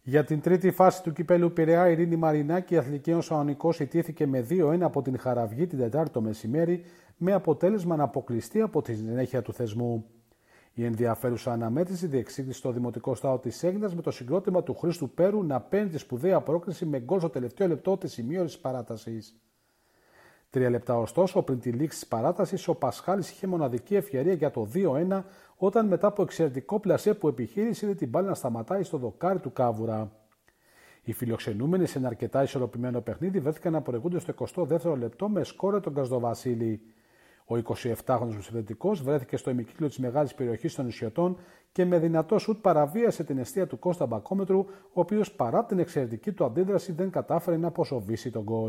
Για την τρίτη φάση του κυπέλου Πειραιά, η Ειρήνη Μαρινάκη, η Αθλικαίος Αωνικός, ιτήθηκε με 2-1 από την Χαραυγή την Τετάρτη το μεσημέρι, με αποτέλεσμα να αποκλειστεί από τη συνέχεια του θεσμού. Η ενδιαφέρουσα αναμέτρηση διεξήχθη στο Δημοτικό Στάδιο της Αίγινας με το συγκρότημα του Χρήστου Πέρου να παίρνει τη σπουδαία πρόκριση με γκολ στο τελευταίο λεπτό της σημείωσης παράτασης. 3 λεπτά ωστόσο πριν τη λήξη της παράτασης, ο Πασχάλης είχε μοναδική ευκαιρία για το 2-1 όταν μετά από εξαιρετικό πλασέ που επιχείρησε είδε την μπάλα να σταματάει στο δοκάρι του Κάβουρα. Οι φιλοξενούμενοι σε ένα αρκετά ισορροπημένο παιχνίδι βρέθηκαν να προηγούνται στο 22ο λεπτό με σκόρε τον Καζδοβασίλη. Ο 27χρονος επιθετικός βρέθηκε στο ημικύκλιο της μεγάλης περιοχής των νησιωτών και με δυνατό σουτ παραβίασε την εστία του Κώστα Μπακόμετρου, ο οποίος παρά την εξαιρετική του αντίδραση δεν κατάφερε να αποσοβήσει τον γκολ.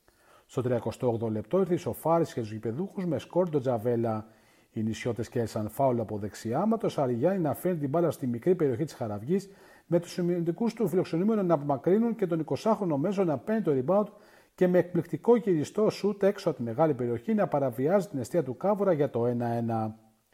Στο 38ο λεπτό ήρθε η σοφάριση για τους γηπεδούχους με σκόρ τον Τζαβέλα. Οι νησιώτες κέρδισαν φάουλ από δεξιά, με το Σαριγιάννη να φέρνει την μπάλα στη μικρή περιοχή της Χαραυγής, με τους συμμετοχικούς του φιλοξενούμενου να απομακρύνουν και τον 20χρονο Μέσο να παίρνει το rebound και με εκπληκτικό γυριστό σουτ έξω από τη μεγάλη περιοχή να παραβιάζει την εστία του Κάβουρα για το 1-1.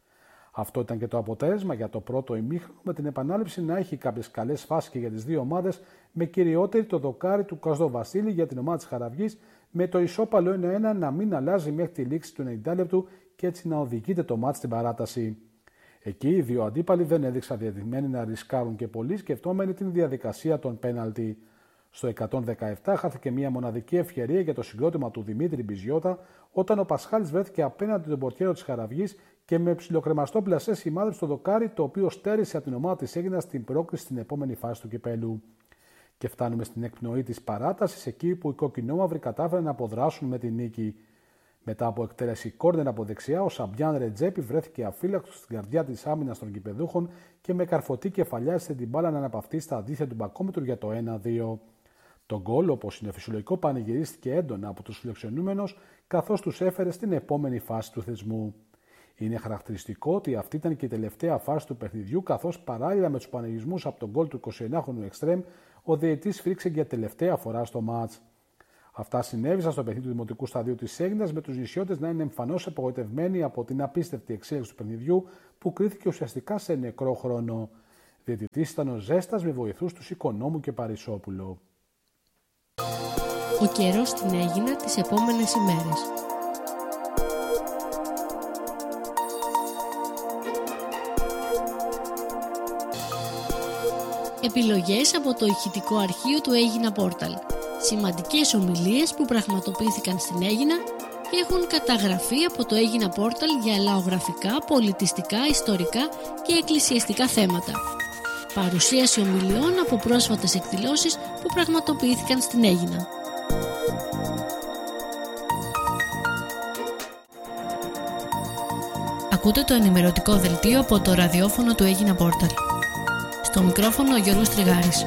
Αυτό ήταν και το αποτέλεσμα για το πρώτο ημίχρονο, με την επανάληψη να έχει κάποιες καλές φάσεις και για τις δύο ομάδες, με κυριότερη το δοκάρι του Καζδοβασίλη για την ομάδα της Χαραυγής, με το ισόπαλο 1-1 να μην αλλάζει μέχρι τη λήξη του 90 λεπτού και έτσι να οδηγείται το μάτς στην παράταση. Εκεί οι δύο αντίπαλοι δεν έδειξαν διαδεδομένοι να ρισκάρουν και πολύ, σκεφτόμενοι την διαδικασία των πέναλτι. Στο 117 χάθηκε μια μοναδική ευκαιρία για το συγκρότημα του Δημήτρη Μπιζιώτα, όταν ο Πασχάλης βρέθηκε απέναντι τον πορτιέρο της Χαραυγής και με ψιλοκρεμαστό πλασέ σημάδεψε το δοκάρι, το οποίο στέρισε από την ομάδα της Αίγινας στην πρόκριση στην επόμενη φάση του κυπέλου. Και φτάνουμε στην εκπνοή της παράτασης, εκεί που οι κοκκινόμαυροι κατάφεραν να αποδράσουν με την νίκη. Μετά από εκτέλεση κόρνερ από δεξιά, ο Σαμπιάν Ρετζέπη βρέθηκε αφύλακτος στην καρδιά της άμυνας των κηπεδούχων και με καρφωτή κεφαλιάρισε την μπάλα να αναπαυτεί στα αντίθετα του Μπακόμετρου για το 1-2. Το γκολ, όπως είναι φυσιολογικό, πανηγυρίστηκε έντονα από τους φιλοξενούμενους, καθώς τους έφερε στην επόμενη φάση του θεσμού. Είναι χαρακτηριστικό ότι αυτή ήταν και η τελευταία φάση του παιχνιδιού, καθώς παράλληλα με τους πανηγυρισμούς από τον γκολ του 29χρονου Εκστρέμ, ο διαιτητής φρίξε για τελευταία φορά στο μάτς. Αυτά συνέβησαν στο παιχνίδι του Δημοτικού Σταδίου της Αίγινας, με τους νησιώτες να είναι εμφανώς απογοητευμένοι από την απίστευτη εξέλιξη του παιχνιδιού, που κρίθηκε ουσιαστικά σε νεκρό χρόνο. Διαιτητής ήταν ο Ζέστας, με βοηθούς τους Οικονόμου και Παρισόπουλο. Ο καιρός στην Αίγινα τις επόμενες ημέρες. Επιλογές από το ηχητικό αρχείο του Αίγινα Πόρταλ. Σημαντικές ομιλίες που πραγματοποιήθηκαν στην Αίγινα και έχουν καταγραφεί από το Αίγινα Πόρταλ για λαογραφικά, πολιτιστικά, ιστορικά και εκκλησιαστικά θέματα. Παρουσίαση ομιλιών από πρόσφατες εκδηλώσεις που πραγματοποιήθηκαν στην Αίγινα. Ακούτε το ενημερωτικό δελτίο από το ραδιόφωνο του Αίγινα Πόρταλ. Στο μικρόφωνο ο Γιώργος Τριγάρης.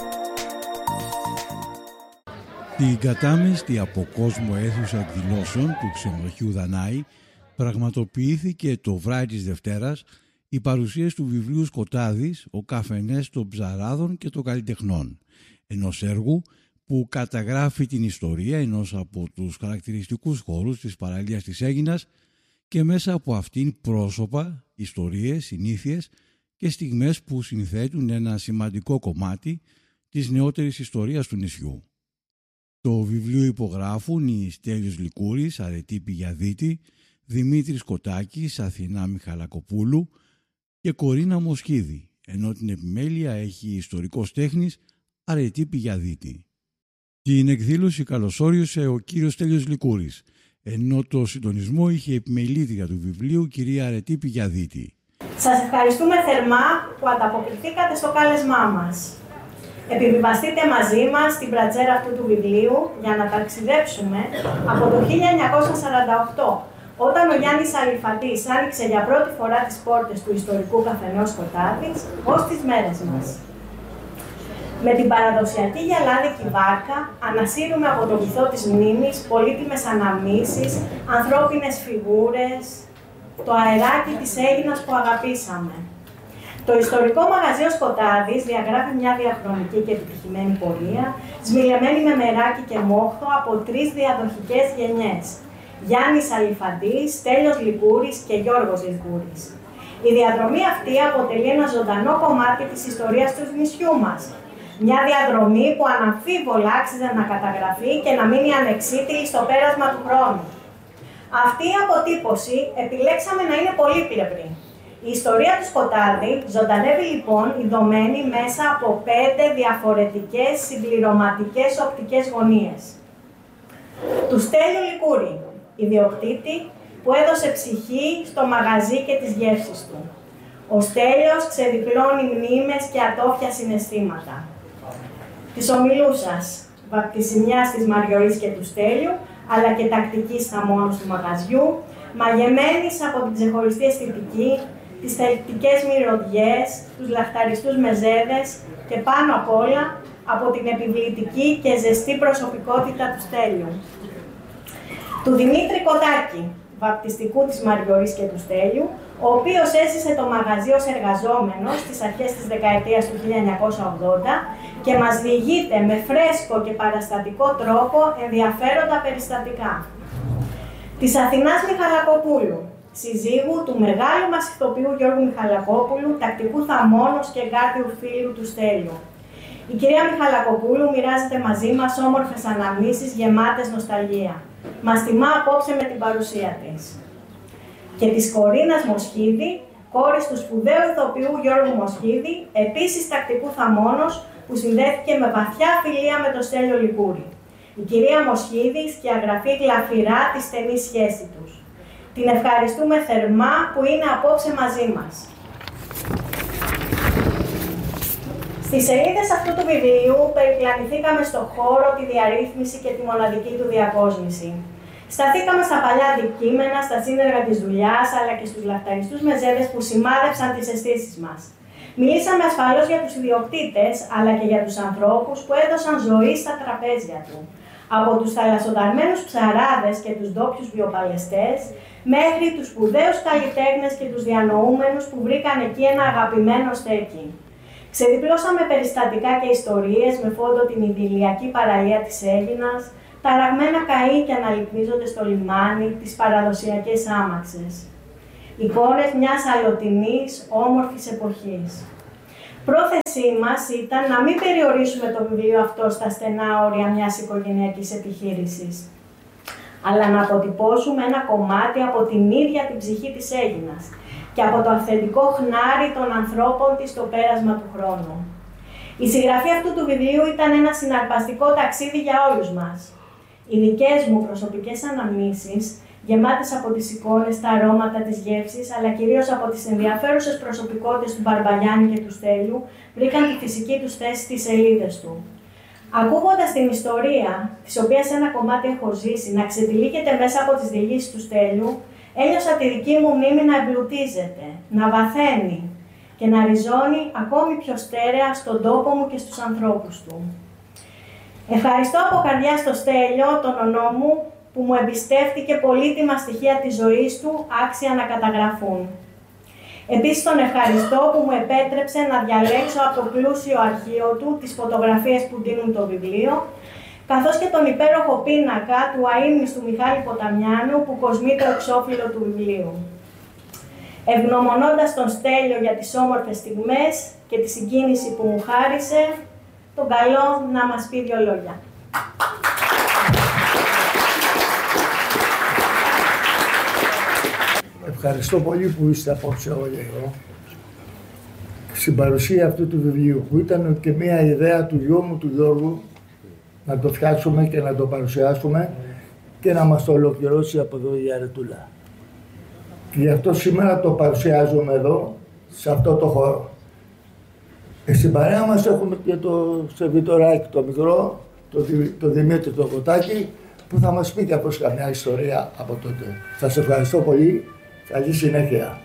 Την κατάμεστη από κόσμο αίθουσα εκδηλώσεων του ξενοδοχείου Δανάη πραγματοποιήθηκε το βράδυ της Δευτέρας η παρουσίαση του βιβλίου Σκοτάδης, ο καφενές των ψαράδων και των καλλιτεχνών, ενός έργου που καταγράφει την ιστορία ενός από τους χαρακτηριστικούς χώρους της παραλίας της Αίγινας και μέσα από αυτήν πρόσωπα, ιστορίες, συνήθειες και στιγμές που συνθέτουν ένα σημαντικό κομμάτι της νεότερης ιστορίας του νησιού. Το βιβλίο υπογράφουν οι Στέλιος Λικούρης, Αρετή Πηγιαδίτη, Δημήτρης Κοτάκης, Αθηνά Μιχαλακοπούλου και Κορίνα Μοσχίδη, ενώ την επιμέλεια έχει ιστορικός τέχνης Αρετή Πηγιαδίτη. Την εκδήλωση καλωσόρισε ο κύριος Στέλιος Λικούρης, ενώ το συντονισμό είχε επιμελήτρια του βιβλίου κυρία Αρετή Πηγιαδίτη. Σας ευχαριστούμε θερμά που ανταποκριθήκατε στο κάλεσμά μας. Επιβιβαστείτε μαζί μας στην πρατζέρα αυτού του βιβλίου για να ταξιδέψουμε από το 1948, όταν ο Γιάννης Αλιφαντής άνοιξε για πρώτη φορά τις πόρτες του ιστορικού καφενός Σκοτάδης, ως τις μέρες μας. Με την παραδοσιακή γυαλάδικη βάρκα ανασύρουμε από το βυθό της μνήμης πολύτιμες αναμνήσεις, ανθρώπινες φιγούρες, το αεράκι της Αίγινας που αγαπήσαμε. Το ιστορικό μαγαζί ο Σκοτάδης διαγράφει μια διαχρονική και επιτυχημένη πορεία, σμιλεμένη με μεράκι και μόχθο από 3 διαδοχικές γενιές. Γιάννης Αλιφαντής, Στέλιος Λικούρης και Γιώργος Λικούρης. Η διαδρομή αυτή αποτελεί ένα ζωντανό κομμάτι της ιστορίας του νησιού μας. Μια διαδρομή που αναμφίβολα άξιζε να καταγραφεί και να μείνει ανεξίτηλη στο πέρασμα του χρόνου. Αυτή η αποτύπωση επιλέξαμε να είναι πολύπλευρη. Η ιστορία του Σκοτάδη ζωντανεύει λοιπόν ειδωμένη μέσα από 5 διαφορετικές συμπληρωματικές οπτικές γωνίες. Του Στέλιου Λικούρη, ιδιοκτήτη που έδωσε ψυχή στο μαγαζί και τις γεύσεις του. Ο Στέλιος ξεδιπλώνει μνήμες και ατόφια συναισθήματα. Της ομιλούσας, βαπτισιμιάς της Μαριολής και του Στέλιου, αλλά και τακτικής θαμώνος του μαγαζιού, μαγεμένης από την ξεχωριστή αισθητική, τις θελκτικές μυρωδιές, τους λαχταριστούς μεζέδες και πάνω απ' όλα από την επιβλητική και ζεστή προσωπικότητα του Στέλιου. Του Δημήτρη Κοτάκη, βαπτιστικού της Μαριολής και του Στέλιου, ο οποίος έζησε το μαγαζί ως εργαζόμενος στις αρχές της δεκαετίας του 1980 και μας διηγείται με φρέσκο και παραστατικό τρόπο ενδιαφέροντα περιστατικά. Της Αθηνάς Μιχαλακοπούλου, συζύγου του μεγάλου μας ηθοποιού Γιώργου Μιχαλακόπουλου, τακτικού θαμώνος και εγκάρδιου φίλου του Στέλιου. Η κυρία Μιχαλακοπούλου μοιράζεται μαζί μας όμορφες αναμνήσεις γεμάτες νοσταλγία. Μας τιμά απόψε με την παρουσία της. Και της Κορίνας Μοσχίδη, κόρης του σπουδαίου ηθοποιού Γιώργου Μοσχίδη, επίσης τακτικού θαμώνος, που συνδέθηκε με βαθιά φιλία με τον Στέλιο Λικούρη. Η κυρία Μοσχίδη σκιαγραφεί γλαφυρά τη στενή σχέση τους. Την ευχαριστούμε θερμά που είναι απόψε μαζί μας. Στις σελίδες αυτού του βιβλίου περιπλανηθήκαμε στο χώρο, τη διαρρύθμιση και τη μοναδική του διακόσμηση. Σταθήκαμε στα παλιά αντικείμενα, στα σύνεργα της δουλειάς, αλλά και στους λαχταριστούς μεζέδες που σημάδεψαν τις αισθήσεις μας. Μιλήσαμε ασφαλώς για τους ιδιοκτήτες, αλλά και για τους ανθρώπους που έδωσαν ζωή στα τραπέζια του. Από τους θαλασσοδαρμένους ψαράδες και τους ντόπιους βιοπαλαιστές, μέχρι τους σπουδαίους καλλιτέχνες και τους διανοούμενους που βρήκαν εκεί ένα αγαπημένο στέκι. Ξεδιπλώσαμε περιστατικά και ιστορίες με φόντο την ιδηλιακή παραλία της Αίγινας, τα ραγμένα καΐκια να λυκνίζονται στο λιμάνι, τις παραδοσιακές άμαξες. Εικόνες μιας αλλοτινής, όμορφης εποχής. Πρόθεσή μας ήταν να μην περιορίσουμε το βιβλίο αυτό στα στενά όρια μιας οικογενειακής επιχείρησης, αλλά να αποτυπώσουμε ένα κομμάτι από την ίδια την ψυχή της Αίγινας και από το αυθεντικό χνάρι των ανθρώπων της στο πέρασμα του χρόνου. Η συγγραφή αυτού του βιβλίου ήταν ένα συναρπαστικό ταξίδι για όλους μας. Οι δικές μου προσωπικές αναμνήσεις, γεμάτες από τις εικόνες, τα αρώματα, τις γεύσεις, αλλά κυρίως από τις ενδιαφέρουσες προσωπικότητες του Μπαρμπαγιάννη και του Στέλιου, βρήκαν τη φυσική τους θέση στις σελίδες του. Ακούγοντας την ιστορία, της οποίας ένα κομμάτι έχω ζήσει, να ξετυλίγεται μέσα από τις διηγήσεις του Στέλιου, ένιωσα τη δική μου μνήμη να εμπλουτίζεται, να βαθαίνει και να ριζώνει ακόμη πιο στέρεα στον τόπο μου και στους ανθρώπους του. Ευχαριστώ από καρδιά στο Στέλιο, τον ονό μου, που μου εμπιστεύτηκε πολύτιμα στοιχεία της ζωής του, άξια να καταγραφούν. Επίσης τον ευχαριστώ που μου επέτρεψε να διαλέξω από το πλούσιο αρχείο του τις φωτογραφίες που δίνουν το βιβλίο, καθώς και τον υπέροχο πίνακα του αείμνηστου Μιχάλη Ποταμιάνου που κοσμεί το εξώφυλλο του βιβλίου. Ευγνωμονώντας τον Στέλιο για τις όμορφες στιγμές και τη συγκίνηση που μου χάρισε, τον καλώ να μας πει 2 λόγια. Ευχαριστώ πολύ που είστε απόψε όλοι εδώ στην παρουσία αυτού του βιβλίου, που ήταν και μια ιδέα του γιού μου του Γιώργου να το φτιάξουμε και να το παρουσιάσουμε και να μας το ολοκληρώσει από εδώ η Αρετούλα. Και γι' αυτό σήμερα το παρουσιάζουμε εδώ, σε αυτό το χώρο. Στην παρέα μας έχουμε και το σερβιτοράκι, το μικρό, το Δημήτρη το Κοτάκη, που θα μας πει και αυτός καμιά ιστορία από τότε. Σας ευχαριστώ πολύ. Καλή συνέχεια.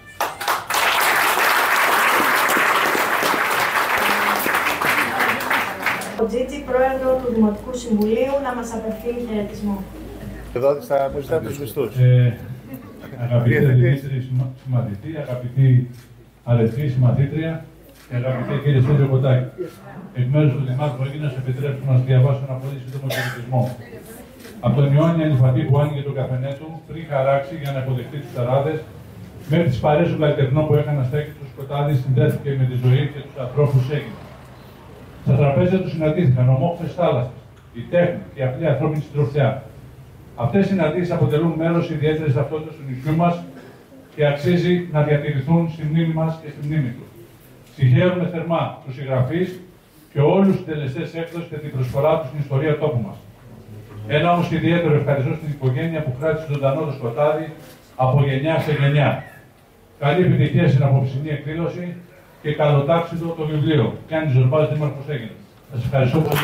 Ο Τζίτζι, πρόεδρο του Δημοτικού Συμβουλίου, να μας απευθύνει χαιρετισμό. Εδώ θα μου ζητάτε τους μισθούς. Αγαπητέ Δημήτρη συμμαθητή, αγαπητή αδελφή συμμαθήτρια και αγαπητέ κύριε Στέλιο Κοτάκη. Εκ μέρους του Δημάρχου Αίγινας, επιτρέψτε να μας διαβάσω ένα πολύ σύντομο χαιρετισμό. Από τον Ιωάννη Ανιφατή που άνοιγε το καφενέ του πριν χαράξει για να αποδεχτεί τους ταράδες, μέχρι τις παρέες των καλλιτεχνών που έκαναν στέκη του Σκοτάδη, συνδέθηκε με τη ζωή και τους ανθρώπους Αίγινα. Στα τραπέζια του συναντήθηκαν ομόφθες θάλασσες, η τέχνη και η απλή ανθρώπινη συντροφιά. Αυτές οι συναντήσεις αποτελούν μέρος ιδιαίτερης ταυτότητας του νησιού μας και αξίζει να διατηρηθούν στη μνήμη μας και στη μνήμη του. Συγχαίρουμε θερμά τους συγγραφείς και όλους τους τελεστές έκδοσης για την προσφορά τους στην ιστορία τόπου μας. Ένα όμως ιδιαίτερο ευχαριστώ στην οικογένεια που κράτησε ζωντανό το σκοτάδι από γενιά σε γενιά. Καλή επιτυχία στην απόψινή εκδήλωση και καλοτάξιδο το βιβλίο. Γιάννης Ζορμπάς, Δήμαρχος Αίγινας. Σας ευχαριστώ πολύ.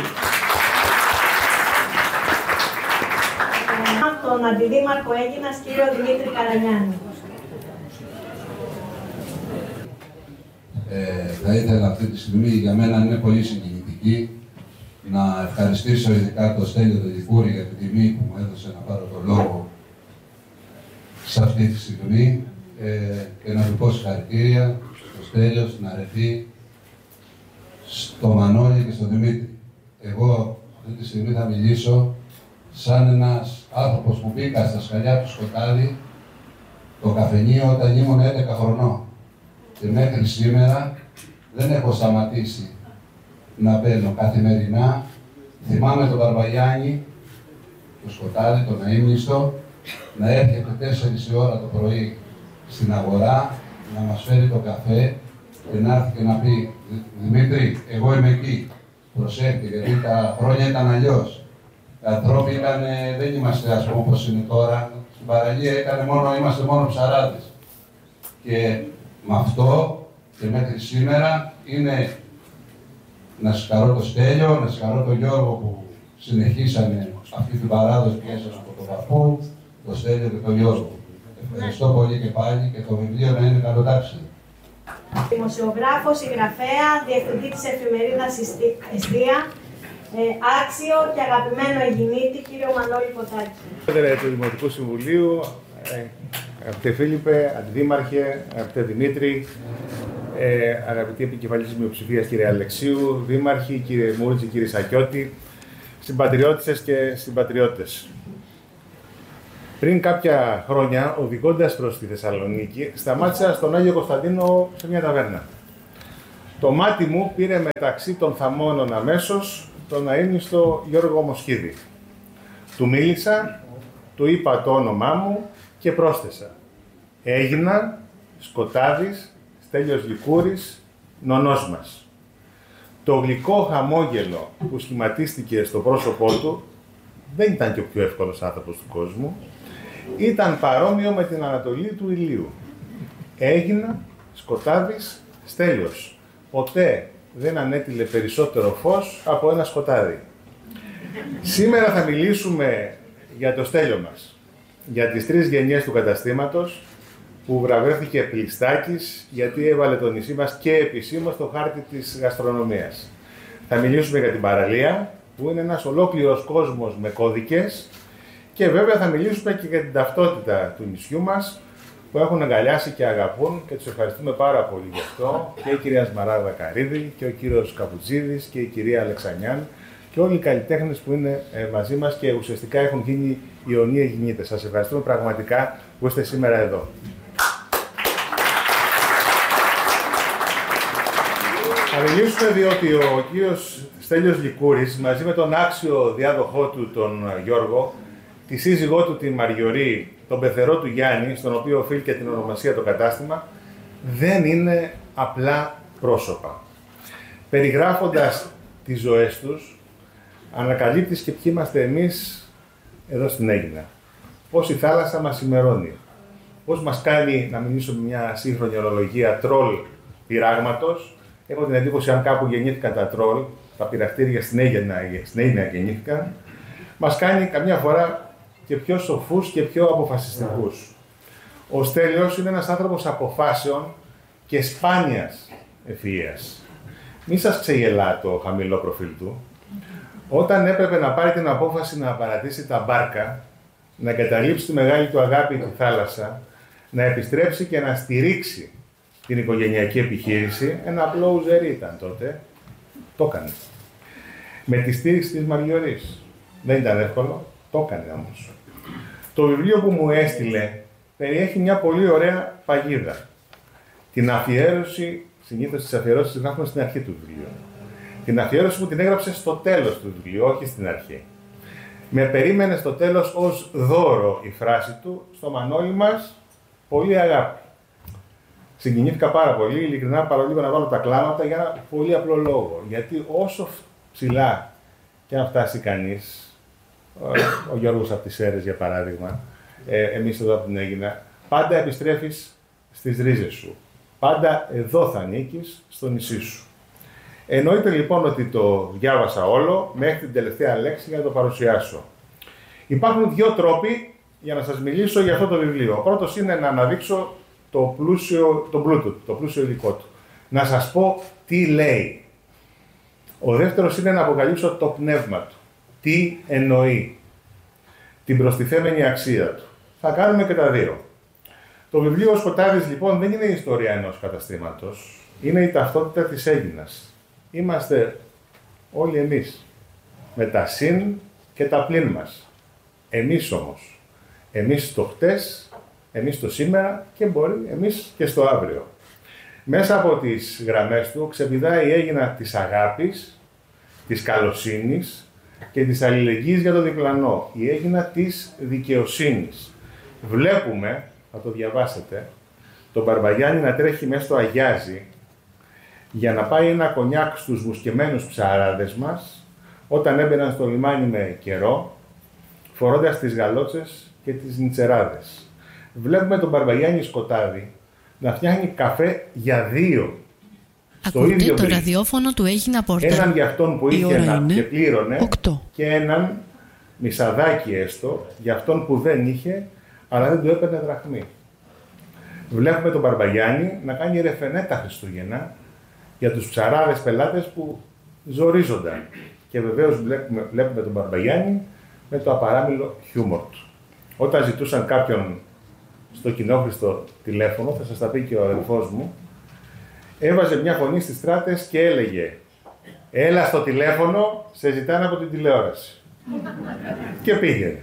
Τον Αντιδήμαρχο Αίγινας, κύριο Δημήτρη Καρανιάνη. Θα ήθελα αυτή τη στιγμή, για μένα είναι πολύ συγκινητική, να ευχαριστήσω ειδικά τον Στέλιο τον Λικούρη για την τιμή που μου έδωσε να πάρω το λόγο σε αυτή τη στιγμή και να του πω συγχαρητήρια στο Στέλιο, στην Αρετή, στο Μανώλη και στον Δημήτρη. Εγώ αυτή τη στιγμή θα μιλήσω σαν ένας άνθρωπος που μπήκα στα σκαλιά του Σκοτάδι το καφενείο όταν ήμουν 11 χρονών. Και μέχρι σήμερα δεν έχω σταματήσει να μπαίνω καθημερινά. Θυμάμαι τον Μπαρμπαγιάννη, το Σκοτάδι, τον αείμνηστο, να έρχεται 4 η ώρα το πρωί στην αγορά, να μας φέρει το καφέ και να έρθει και να πει «Δημήτρη, εγώ είμαι εκεί, προσέχτε, γιατί τα χρόνια ήταν αλλιώς. Οι ανθρώποι δεν είμαστε ας πούμε όπως είναι τώρα, στην παραλία είμαστε μόνο ψαράδες». Και με αυτό και μέχρι σήμερα είναι να συγχαρώ το Στέλιο, να συγχαρώ τον Γιώργο που συνεχίσανε αυτή την παράδοση που έσαι από τον παππού, το Στέλιο και τον Γιώργο. Ευχαριστώ πολύ και πάλι και το βιβλίο να είναι καλοτάξιδο. Δημοσιογράφο, συγγραφέα, διευθυντή της εφημερίδας Εστία, άξιο και αγαπημένο Αιγινίτη, κύριο Μανώλη Ποτάκη. Πρόεδρε του Δημοτικού Συμβουλίου, αγαπητέ Φίλιππε, Αντιδήμαρχε, αγαπητέ Δημήτρη, αγαπητή επικεφαλής της μειοψηφίας κύριε Αλεξίου, δήμαρχοι, κύριε Μούρτζη, κύριε Σακιώτη, συμπατριώτισσες και συμπατριώτες. Πριν κάποια χρόνια, οδηγώντας προς τη Θεσσαλονίκη, σταμάτησα στον Άγιο Κωνσταντίνο σε μια ταβέρνα. Το μάτι μου πήρε μεταξύ των θαμώνων αμέσως τον αείμνηστο Γιώργο Μοσχίδη. Του μίλησα, του είπα το όνομά μου και πρόσθεσα. Έγινα Σκοτάδης, Στέλιος Λικούρης, νονός μας. Το γλυκό χαμόγελο που σχηματίστηκε στο πρόσωπό του δεν ήταν και ο πιο εύκολος άνθρωπος του κόσμου. Ήταν παρόμοιο με την ανατολή του ηλίου. Έγινα Σκοτάδης, Στέλιος. Ποτέ δεν ανέτειλε περισσότερο φως από ένα σκοτάδι. Σήμερα θα μιλήσουμε για το Στέλιο μας. Για τις 3 γενιές του καταστήματος που βραβεύτηκε Πλιστάκης γιατί έβαλε το νησί μας και επισήμως στο χάρτη της γαστρονομίας. Θα μιλήσουμε για την παραλία που είναι ένας ολόκληρος κόσμος με κώδικες και βέβαια θα μιλήσουμε και για την ταυτότητα του νησιού μας που έχουν αγκαλιάσει και αγαπούν και τους ευχαριστούμε πάρα πολύ γι' αυτό και η κυρία Σμαράδα Καρίδη και ο κύριος Καβουτζίδης και η κυρία Αλεξανιάν και όλοι οι καλλιτέχνες που είναι μαζί μας και ουσιαστικά έχουν γίνει ιονοί Αιγινίτες. Σας ευχαριστούμε πραγματικά που είστε σήμερα εδώ. Θα μιλήσουμε διότι ο κύριος Στέλιος Λικούρης μαζί με τον άξιο διάδοχό του τον Γιώργο, τη σύζυγό του την Μαριωρή, τον πεθερό του Γιάννη, στον οποίο οφείλει και την ονομασία το κατάστημα, δεν είναι απλά πρόσωπα. Περιγράφοντας τις ζωές τους, ανακαλύπτεις και ποιοι είμαστε εμείς εδώ στην Αίγινα. Πώς η θάλασσα μας ημερώνει. Πώς μας κάνει, να μιλήσουμε μια σύγχρονη ορολογία, τρόλ πειράγματος. Έχω την εντύπωση αν κάπου γεννήθηκαν τα τρόλ, τα πειραχτήρια στην Αίγινα γεννήθηκαν, μας κάνει καμιά φορά και πιο σοφούς και πιο αποφασιστικούς. Ο Στέλιος είναι ένας άνθρωπος αποφάσεων και σπάνιας ευφυΐας. Μη σας ξεγελά το χαμηλό προφίλ του. Όταν έπρεπε να πάρει την απόφαση να παρατήσει τα μπάρκα, να εγκαταλείψει τη μεγάλη του αγάπη τη θάλασσα, να επιστρέψει και να στηρίξει την οικογενειακή επιχείρηση, ένα απλό ουζερί ήταν τότε, το έκανε. Με τη στήριξη της Μαριωρής. Δεν ήταν εύκολο, το έκανε όμως. Το βιβλίο που μου έστειλε περιέχει μια πολύ ωραία παγίδα. Την αφιέρωση, συνήθως τις αφιερώσεις τις γράφουμε στην αρχή του βιβλίου. Την αφιέρωση μου την έγραψε στο τέλος του βιβλίου, όχι στην αρχή. Με περίμενε στο τέλος ως δώρο η φράση του, στο Μανώλη μας, πολύ αγάπη. Συγκινήθηκα πάρα πολύ, ειλικρινά παρολίγο να βάλω τα κλάματα για ένα πολύ απλό λόγο. Γιατί όσο ψηλά και αν φτάσει κανείς, ο Γιώργος από τις Σέρρες για παράδειγμα, εμείς εδώ από την Αίγινα, πάντα επιστρέφεις στις ρίζες σου. Πάντα εδώ θα ανήκεις, στο νησί σου. Εννοείται λοιπόν ότι το διάβασα όλο μέχρι την τελευταία λέξη για να το παρουσιάσω. Υπάρχουν δύο τρόποι για να σας μιλήσω για αυτό το βιβλίο. Ο πρώτος είναι να αναδείξω το πλούσιο υλικό του. Να σας πω τι λέει. Ο δεύτερος είναι να αποκαλύψω το πνεύμα του. Τι εννοεί. Την προστιθέμενη αξία του. Θα κάνουμε και τα δύο. Το βιβλίο «Ο Σκοτάδης» λοιπόν δεν είναι η ιστορία ενός καταστήματος. Είναι η ταυτότητα της Αίγινας. Είμαστε όλοι εμείς. Με τα συν και τα πλην μας. Εμείς όμως. Εμείς στο χτες, εμείς στο σήμερα και μπορεί εμείς και στο αύριο. Μέσα από τις γραμμές του ξεπηδάει η Αίγινα της αγάπης, της καλοσύνης και της αλληλεγγύης για το διπλανό. Η Αίγινα της δικαιοσύνης. Βλέπουμε, θα το διαβάσετε, τον Μπαρμπαγιάννη να τρέχει μέσα στο Αγιάζι για να πάει ένα κονιάκ στους μουσκεμένους ψαράδες μας όταν έμπαιναν στο λιμάνι με καιρό, φορώντας τις γαλότσες και τις νιτσεράδες. Βλέπουμε τον Μπαρμπαγιάννη Σκοτάδη να φτιάχνει καφέ για δύο. Ακούτε το ραδιόφωνο του Αίγινα Πόρταλ. Έναν για αυτόν που είχε ένα και πλήρωνε 8. Και έναν μισαδάκι έστω για αυτόν που δεν είχε αλλά δεν του έπαιρνε δραχμή. Βλέπουμε τον Μπαρμπαγιάννη να κάνει ρεφενέ τα Χριστούγεννα για τους ψαράδες πελάτες που ζορίζονταν. Και βεβαίως βλέπουμε τον Μπαρμπαγιάννη με το απαράμιλο χιούμορ του. Όταν ζητούσαν κάποιον στο κοινόχρηστο τηλέφωνο, θα σας τα πει και ο αδελφός μου, έβαζε μια φωνή στις στράτες και έλεγε «Έλα στο τηλέφωνο, σε ζητάνε από την τηλεόραση». Και πήγαινε.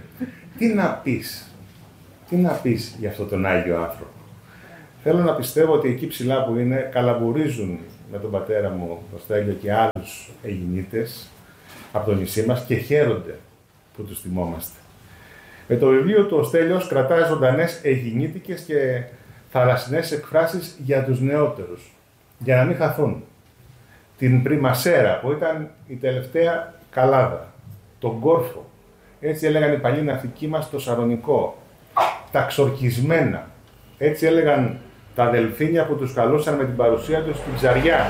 Τι να πεις για αυτόν τον Άγιο άνθρωπο. Θέλω να πιστεύω ότι εκεί ψηλά που είναι καλαμπουρίζουν με τον πατέρα μου, τον Στέλιο και άλλους Αιγινίτες από το νησί μας και χαίρονται που τους θυμόμαστε. Με το βιβλίο του ο Στέλιος κρατάει ζωντανές αιγινίτικες και θαλασσινές εκφράσεις για τους νεότερους, για να μην χαθούν. Την Πριμασέρα που ήταν η τελευταία καλάδα, τον Κόρφο, έτσι έλεγαν οι παλιοί ναυτικοί μας στο Σαρονικό, τα Ξορκισμένα, έτσι έλεγαν τα δελφίνια που τους καλούσαν με την παρουσία τους στην Ψαριά,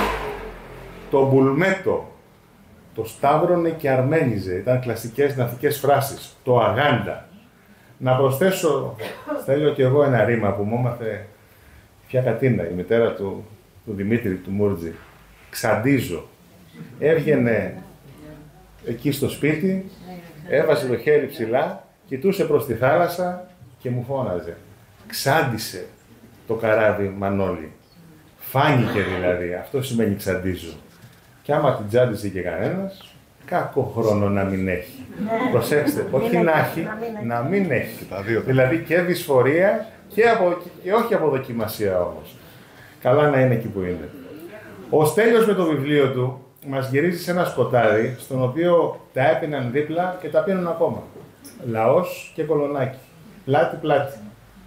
το Μπουλμέτο, το Σταύρωνε και αρμένιζε, ήταν κλασικές ναυτικές φράσεις, το Αγάντα. Να προσθέσω, Στέλιο και εγώ ένα ρήμα που μου έμαθε Φιά Κατίνα, η μητέρα του Δημήτρη, του Μούρτζη. Ξαντίζω. Έβγαινε εκεί στο σπίτι, έβαζε το χέρι ψηλά, κοιτούσε προς τη θάλασσα και μου φώναζε. Ξάντισε το καράβι Μανώλη. Φάνηκε δηλαδή, αυτό σημαίνει ξαντίζω. Και άμα την τσάντισε και κανένας, κακό χρόνο να μην έχει. Προσέξτε, όχι να έχει, να μην έχει. Δηλαδή και δυσφορία και όχι αποδοκιμασία όμως. Καλά να είναι εκεί που είναι. Ο Στέλιος με το βιβλίο του μας γυρίζει σε ένα σκοτάδι, στον οποίο τα έπιναν δίπλα και τα πίνουν ακόμα. Λαός και κολονάκι. Πλάτη-πλάτη.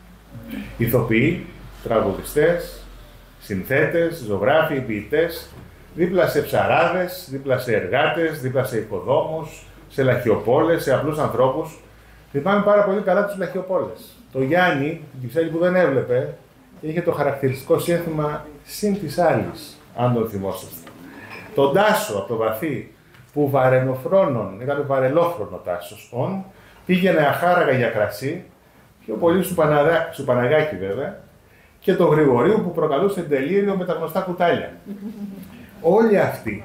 Ηθοποιοί, τραγουδιστές, συνθέτες, ζωγράφοι, ποιητές, δίπλα σε ψαράδες, δίπλα σε εργάτες, δίπλα σε οικοδόμους, σε λαχιοπόλες, σε απλούς ανθρώπους. Θυμάμαι πάρα πολύ καλά τους λαχιοπόλες. Το Γιάννη, την Κυψέλη που δεν έβλεπε, είχε το χαρακτηριστικό σύνθημα «Συν της άλλης», αν τον θυμόσαστε. Τον Τάσο από το Βαθύ, που βαρενοφρόνων, ήταν βαρελόφρονο Τάσος, πήγαινε αχάραγα για κρασί, πιο πολύ σου Παναγάκη βέβαια, και τον Γρηγορίου που προκαλούσε τελείριο με τα γνωστά κουτάλια. Όλοι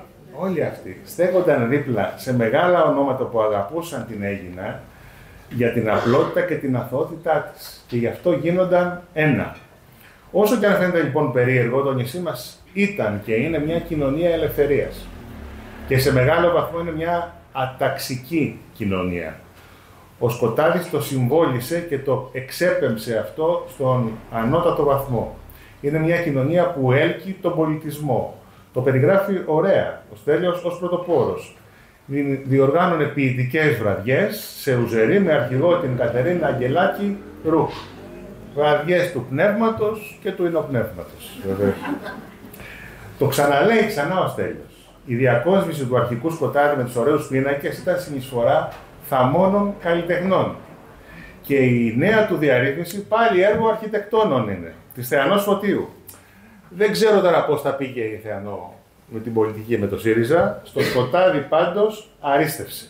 αυτοί στέκονταν δίπλα σε μεγάλα ονόματα που αγαπούσαν την Αίγινα για την απλότητα και την αθωότητά της. Και γι' αυτό γίνονταν ένα. Όσο και αν φαίνεται λοιπόν περίεργο, το νησί μας ήταν και είναι μια κοινωνία ελευθερίας. Και σε μεγάλο βαθμό είναι μια αταξική κοινωνία. Ο Σκοτάδης το συμβόλισε και το εξέπεμψε αυτό στον ανώτατο βαθμό. Είναι μια κοινωνία που έλκει τον πολιτισμό, Το περιγράφει ωραία ο Στέλιος ως πρωτοπόρος. Διοργάνωνε ποιητικές βραδιές σε Ουζερή με αρχηγό την Κατερίνα Αγγελάκη Ρούχ. Βραδιές του πνεύματος και του υνοπνεύματος. Το ξαναλέει ξανά ο Στέλιος. Η διακόσμηση του αρχικού Σκοτάδη με τους ωραίους πίνακες ήταν συνεισφορά θαμώνων καλλιτεχνών. Και η νέα του διαρρύθμιση πάλι έργο αρχιτεκτόνων είναι, της Θεανός Φωτίου. Δεν ξέρω τώρα πώς θα πήγε η Θεανό με την πολιτική με το ΣΥΡΙΖΑ, στο Σκοτάδι πάντως αρίστευσε.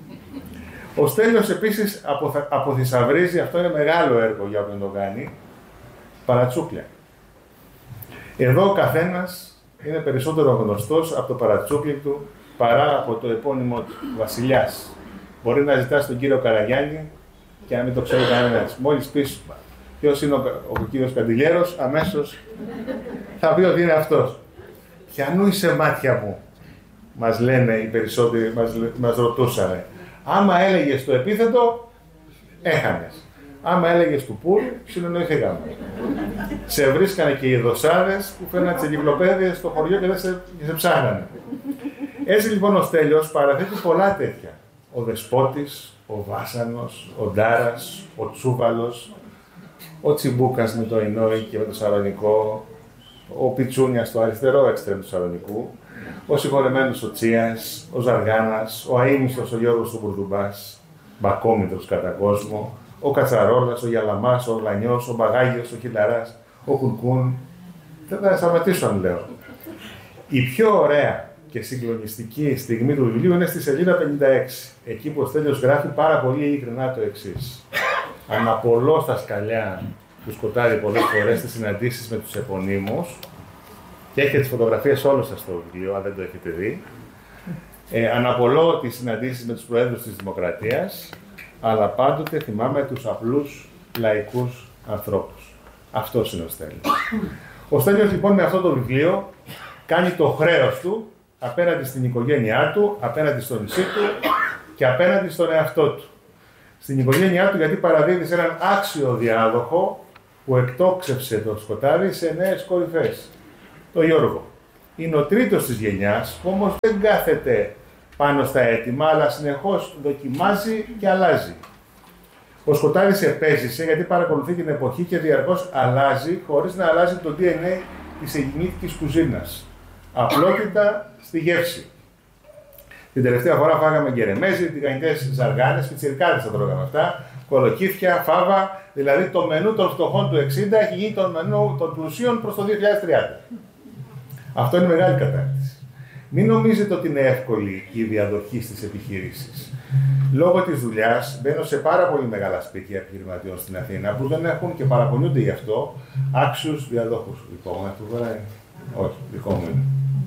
Ο Στέλιος επίσης αποθυσαυρίζει, αυτό είναι μεγάλο έργο για όποιον το κάνει, παρατσούκλια. Εδώ ο καθένας είναι περισσότερο γνωστός από το παρατσούκλι του παρά από το επώνυμό του, Βασιλιάς. Μπορεί να ζητάς τον κύριο Καραγιάννη και να μην το ξέρει κανένας. Μόλις πεις ποιος είναι ο κύριος Καντιλιέρος, αμέσως θα πει ότι είναι αυτός. Ποιανού είσαι μάτια μου, μας λένε οι περισσότεροι, μας ρωτούσανε. Άμα έλεγες το επίθετο, έχανες. Άμα έλεγες του πουλ, συνεννοηθήκαμε. Σε βρίσκανε και οι δοσάδες που φέρναν τις εγκυκλοπαίδειες στο χωριό και δεν σε ψάχνανε. Έτσι λοιπόν ο Στέλιος παραθέτει πολλά τέτοια. Ο Δεσπότης, ο Βάσανος, ο Ντάρας, ο Τσούβαλος, ο Τσιμπούκας με το Ινόη και με το Σαλονικό, ο Πιτσούνιας στο αριστερό έξτρεμ του Σαλονικού, ο συγχωρεμένος ο Τσίας, ο Ζαργάνας, ο αείμιστος ο Γιώργος του Μπουρδουμπάς, μπακόμητρος κατά κόσμο, ο Κατσαρόλας, ο Γιαλαμάς, ο Γλανιός, ο Μπαγάγιος, ο Χιλαράς, ο Κουρκούν. Δεν θα σταματήσω αν λέω. Η πιο ωραία και συγκλονιστική στιγμή του βιβλίου είναι στη σελίδα 56, εκεί που ο Στέλιος γράφει πάρα πολύ ειλικρινά το εξής. Αναπολώ στα σκαλιά του Σκοτάδι πολλές φορές στις συναντήσεις με τους επωνύμους και έχετε τις φωτογραφίες όλες σας στο βιβλίο, αν δεν το έχετε δει. Αναπολώ τις συναντήσεις με τους προέδρους της Δημοκρατίας, αλλά πάντοτε θυμάμαι τους απλούς λαϊκούς ανθρώπους. Αυτός είναι ο Στέλιος. Ο Στέλιος λοιπόν με αυτό το βιβλίο κάνει το χρέος του απέναντι στην οικογένειά του, απέναντι στο νησί του και απέναντι στον εαυτό του. Στην οικογένειά του γιατί παραδίδει σε έναν άξιο διάδοχο που εκτόξευσε το Σκοτάδι σε νέες κορυφές. Το Γιώργο. Είναι ο τρίτος της γενιάς, που όμως δεν κάθεται πάνω στα έτοιμα, αλλά συνεχώς δοκιμάζει και αλλάζει. Ο Σκοτάδης επέζησε γιατί παρακολουθεί την εποχή και διαρκώς αλλάζει, χωρίς να αλλάζει το DNA της ελληνικής κουζίνας. Απλότητα στη γεύση. Την τελευταία φορά φάγαμε γκερεμέζι, τηγανιτές ζαργάνες, πιτσιρικάδες θα τρώγαμε αυτά, κολοκύθια, φάβα, δηλαδή το μενού των φτωχών του 60 έχει γίνει το μενού των πλουσίων προς το 2030. Αυτό είναι μεγάλη κατάρτιση. Μην νομίζετε ότι είναι εύκολη η διαδοχή στις επιχειρήσεις. Λόγω της δουλειάς μπαίνω σε πάρα πολύ μεγάλα σπίτια επιχειρηματιών στην Αθήνα που δεν έχουν και παραπονιούνται γι' αυτό άξιους διαδόχους. Δικό μου αυτό τώρα είναι. Όχι, δικό μου είναι.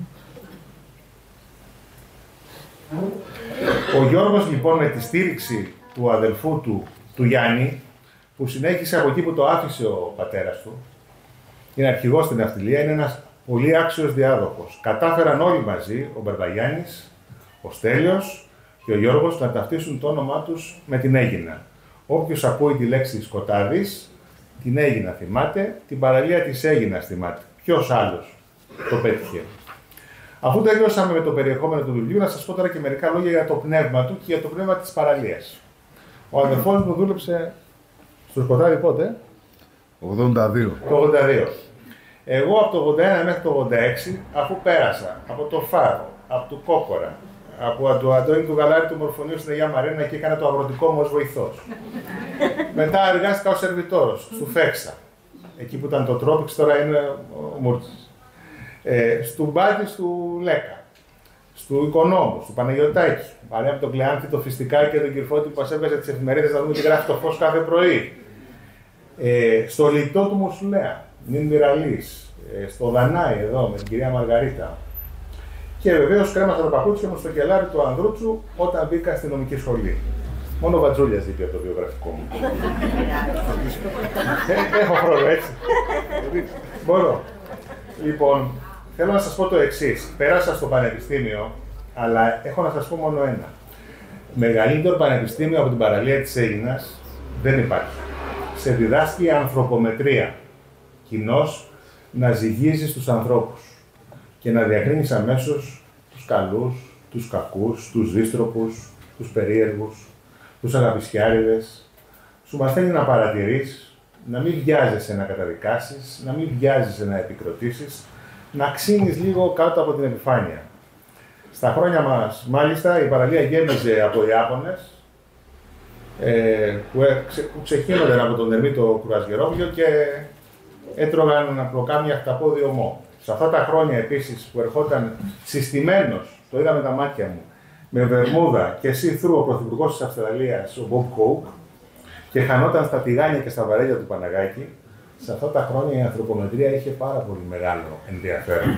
Ο Γιώργος λοιπόν με τη στήριξη του αδελφού του Γιάννη, που συνέχισε από εκεί που το άφησε ο πατέρας του, είναι αρχηγός στην ναυτιλία, είναι ένας πολύ άξιος διάδοχος. Κατάφεραν όλοι μαζί, ο Μπαρμπαγιάννης, ο Στέλιος και ο Γιώργος, να ταυτίσουν το όνομά τους με την Αίγινα. Όποιος ακούει τη λέξη Σκοτάδης, την Αίγινα θυμάται, την παραλία της Αίγινας θυμάται. Ποιος άλλος το πέτυχε. Αφού τελειώσαμε με το περιεχόμενο του βιβλίου, να σας πω τώρα και μερικά λόγια για το πνεύμα του και για το πνεύμα της παραλίας. Ο αδελφός μου δούλεψε στο Σκοτάδι πότε? 82. Το 82. Εγώ από το 81 μέχρι το 86, αφού πέρασα από το Φάρο, από το Κόκορα, από το Αντώνη του Γαλάρη του Μορφωνίου στην Αγία Μαρίνα και έκανα το αγροτικό μου ως βοηθός. Μετά εργάστηκα ως σερβιτόρος, στο Φέξα. Εκεί που ήταν το Τρόπιξ, τώρα είναι ο Μούρτζης. Στου Μπάτης του Λέκα. Στου Οικονόμου, του Παναγιωτάκη. Παρέα με τον Κλεάνθη, το Φιστικά και τον Κυρφώτη που μας έβγαζε τις εφημερίδες να δούμε τι γράφει το φως κάθε πρωί. Στο Λιτό του Μοσουλέα, Νιν Μυραλής. Στο Δανάη εδώ με την κυρία Μαργαρίτα. Και βεβαίως κρέμασα τα παπούτσια μου στο κελάρι του Ανδρούτσου όταν μπήκα στη νομική σχολή. Μόνο ο Βατζούλιας δίπλα από το βιογραφικό μου. Έχω χρόνο, έτσι. Μπορώ. Λοιπόν, θέλω να σας πω το εξής. Πέρασα στο πανεπιστήμιο, αλλά έχω να σας πω μόνο ένα. Μεγαλύτερο πανεπιστήμιο από την παραλία της Αίγινας δεν υπάρχει. Σε διδάσκει η ανθρωπομετρία. Κοινώς να ζυγίζεις τους ανθρώπους. και να διακρίνεις αμέσως τους καλούς, τους κακούς, τους δύστροπους, τους περίεργους, τους αγαπησιάριδες. Σου μαθαίνει να παρατηρείς, να μην βιάζεσαι να καταδικάσεις, να μην βιάζεσαι να επικροτήσεις, να ξύνεις λίγο κάτω από την επιφάνεια. Στα χρόνια μας, μάλιστα, η παραλία γέμιζε από Ιάπωνες που ξεχύνονταν από τον Δεμήτο Κουρασγερόβιο και έτρωγαν από κάμια χταπόδι ομό. Σε αυτά τα χρόνια επίσης που ερχόταν συστημένος, το είδα με τα μάτια μου, με βερμούδα και see-through ο πρωθυπουργός της Αυστραλίας, ο Μπομπ Κόουκ, και χανόταν στα τηγάνια και στα βαρέλια του Παναγάκη, σε αυτά τα χρόνια η ανθρωπομετρία είχε πάρα πολύ μεγάλο ενδιαφέρον.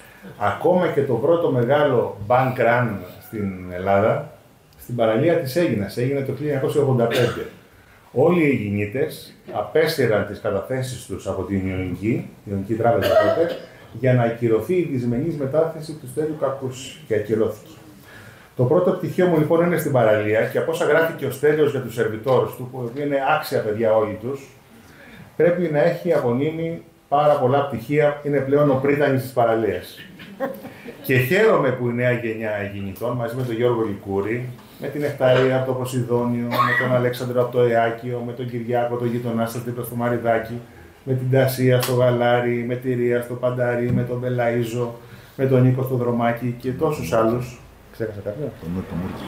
Ακόμα και το πρώτο μεγάλο bank run στην Ελλάδα, στην παραλία της Αίγινας, έγινε το 1985. Όλοι οι Αιγινίτες απέσυραν τις καταθέσεις τους από την Ιωνική Τράπεζα τότε, για να ακυρωθεί η δυσμενής μετάθεση του Στέλιου Κακούση, και ακυρώθηκε. Το πρώτο πτυχίο μου λοιπόν είναι στην παραλία και από όσα γράφει και ο Στέλιος για τους σερβιτόρους του, που είναι άξια παιδιά όλοι τους, πρέπει να έχει απονείμει πάρα πολλά πτυχία, είναι πλέον ο πρίτανης της παραλίας. Και χαίρομαι που η νέα γενιά Αιγινητών, μαζί με τον Γιώργο Λικούρη, με την Νεκταρία από το Ποσειδόνιο, με τον Αλέξανδρο από το Εάκιο, με τον Κυριάκο, τον γειτονά σας δίπλα στο Μαριδάκι, με την Τασία στο Γαλάρι, με τη Ρία στο Πανταρί, με τον Μπελαΐζο, με τον Νίκο στο Δρομάκι και τόσους άλλους. Ξέχασα κάποιον? Το Μούρτσι.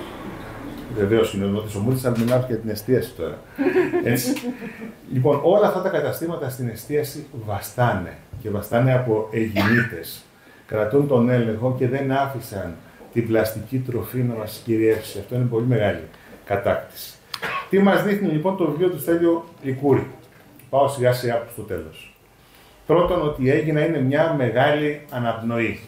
Βεβαίως είναι ο Νότης ο Μούρτσης, αλλά μιλάω για την εστίαση τώρα. Έτσι. Λοιπόν, όλα αυτά τα καταστήματα στην εστίαση βαστάνε και βαστάνε από Αιγινίτες. Κρατούν τον έλεγχο και δεν άφησαν την πλαστική τροφή να μας κυριεύσει. Αυτό είναι πολύ μεγάλη κατάκτηση. Τι μας δείχνει λοιπόν το βιβλίο του Στέλιο Λικούρη? Πάω σιγά σιγά προς το τέλος. Πρώτον, ότι η Αίγινα είναι μια μεγάλη αναπνοή.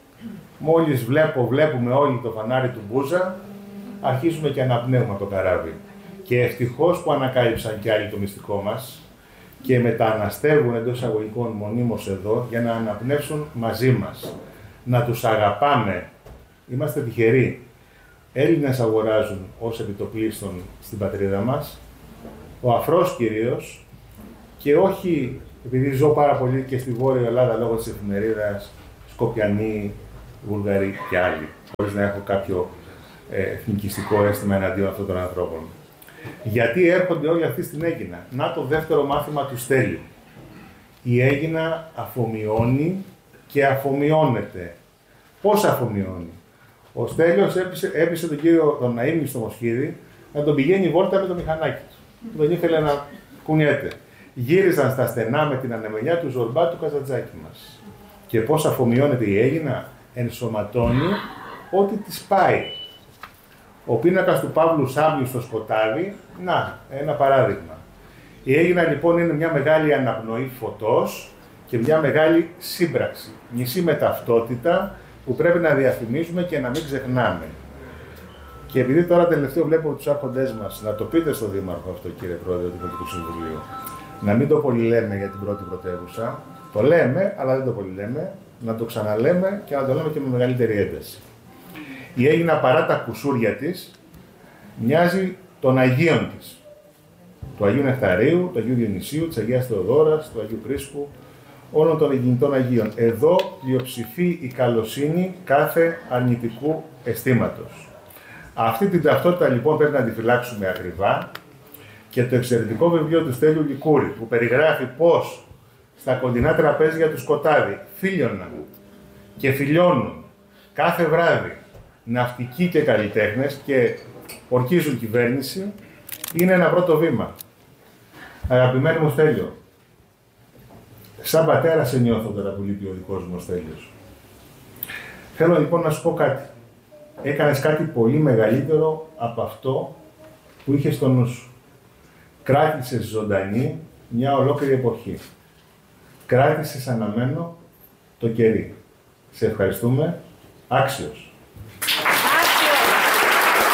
Μόλις βλέπουμε όλοι το φανάρι του Μπούζα, αρχίζουμε και αναπνέουμε το καράβι. Και ευτυχώς που ανακάλυψαν κι άλλοι το μυστικό μας και μεταναστεύουν εντός εισαγωγικών μονίμως εδώ για να αναπνεύσουν μαζί μας. Να τους αγαπάμε. Είμαστε τυχεροί. Έλληνες αγοράζουν ως επιτοπλίστων στην πατρίδα μας, ο αφρός κυρίως, και όχι επειδή ζω πάρα πολύ και στη Βόρεια Ελλάδα λόγω της εφημερίδας, Σκοπιανοί, Βουλγαροί και άλλοι, χωρίς να έχω κάποιο εθνικιστικό αίσθημα εναντίον αυτών των ανθρώπων. Γιατί έρχονται όλοι αυτοί στην Αίγινα? Να το δεύτερο μάθημα του Στέλιου. Η Αίγινα αφομοιώνει και αφομοιώνεται. Πώς αφομοιώνει? Ο Στέλιος έπεισε τον κύριο τον Ναΐμι στο Μοσχίδι να τον πηγαίνει βόλτα με το μηχανάκι του. Τον ήθελε να κουνιέται. Γύριζαν στα στενά με την ανεμελιά του Ζορμπά του Καζατζάκη μας. Και πώς αφομοιώνεται η Αίγινα? Ενσωματώνει ό,τι της πάει. Ο πίνακας του Παύλου Σάμιου στο σκοτάδι, να, ένα παράδειγμα. Η Αίγινα λοιπόν είναι μια μεγάλη αναπνοή φωτός και μια μεγάλη σύμπραξη. Μισή με ταυτότητα που πρέπει να διαφημίζουμε και να μην ξεχνάμε. Και επειδή τώρα τελευταίο βλέπω τους άρχοντές μας, να το πείτε στον Δήμαρχο αυτό, κύριε Πρόεδρε του Δημοτικού Συμβουλίου, να μην το πολυλέμε για την πρώτη πρωτεύουσα. Το λέμε, αλλά δεν το πολυλέμε. Να το ξαναλέμε και να το λέμε και με μεγαλύτερη ένταση. Η Αίγινα, παρά τα κουσούρια της, μοιάζει των Αγίων της. Του Αγίου Νεκταρίου, του Αγίου Διονυσίου, της Αγίας Θεοδόρας, του Αγίου Πρίσκου, όλων των Αιγινητών Αγίων. Εδώ πλειοψηφεί η καλοσύνη κάθε αρνητικού αισθήματος. Αυτή την ταυτότητα λοιπόν πρέπει να τη φυλάξουμε ακριβά, και το εξαιρετικό βιβλίο του Στέλιου Λικούρη, που περιγράφει πώς στα κοντινά τραπέζια του Σκοτάδι φίλιωναν και φιλιώνουν κάθε βράδυ ναυτικοί και καλλιτέχνες και ορκίζουν κυβέρνηση, είναι ένα πρώτο βήμα. Αγαπημένο μου Στέλιο, σαν πατέρα σε νιώθω τώρα που λείπει ο δικός μου ο Στέλιος. Θέλω λοιπόν να σου πω κάτι. Έκανες κάτι πολύ μεγαλύτερο από αυτό που είχες στο νου σου. Κράτησες ζωντανή μια ολόκληρη εποχή. Κράτησες αναμένο το κερί. Σε ευχαριστούμε. Άξιος.